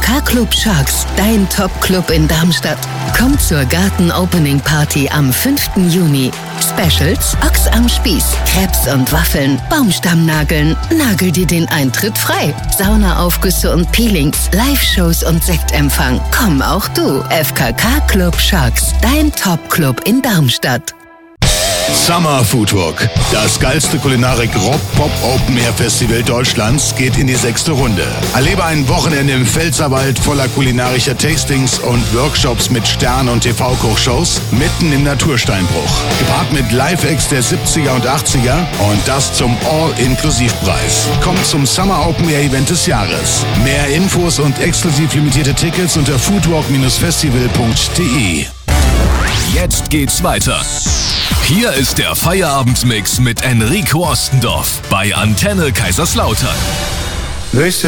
FKK Club Sharks, dein Top-Club in Darmstadt. Komm zur Garten-Opening-Party am 5. Juni. Specials: Ochs am Spieß, Crepes und Waffeln, Baumstammnageln. Nagel dir den Eintritt frei. Saunaaufgüsse und Peelings, Live-Shows und Sektempfang. Komm auch du. FKK Club Sharks, dein Top-Club in Darmstadt. Summer Foodwalk, das geilste Kulinarik-Rock-Pop-Open-Air-Festival Deutschlands, geht in die 6. Runde. Erlebe ein Wochenende im Pfälzerwald voller kulinarischer Tastings und Workshops mit Stern- und TV-Kochshows mitten im Natursteinbruch. Gepaart mit Live-Acts der 70er und 80er und das zum All-Inklusiv-Preis. Kommt zum Summer Open-Air-Event des Jahres. Mehr Infos und exklusiv limitierte Tickets unter foodwalk-festival.de. Jetzt geht's weiter. Hier ist der Feierabendmix mit Enrico Ostendorf bei Antenne Kaiserslautern.